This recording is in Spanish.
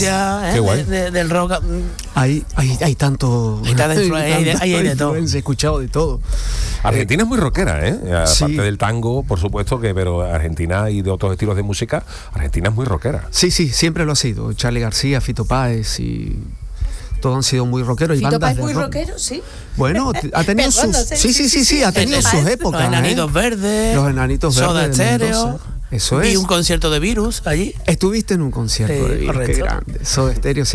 Qué guay. Del rock. Hay tanto. Hay de todo. He escuchado de todo. Argentina es muy rockera, ¿eh? Sí. Aparte del tango, por supuesto, pero Argentina y de otros estilos de música, Argentina es muy rockera. Sí, siempre lo ha sido. Charly García, Fito Páez y todos han sido muy rockeros. ¿Fito Páez de muy rock. rockero? Sí. Bueno, ha tenido sus... Sí, ha tenido sus épocas. Los Enanitos Verdes. Los Enanitos Verdes. Soda Stereo. Eso es. Vi un concierto de Virus allí. Estuviste en un concierto de Virus, qué correcto. grande. Soda Stereo.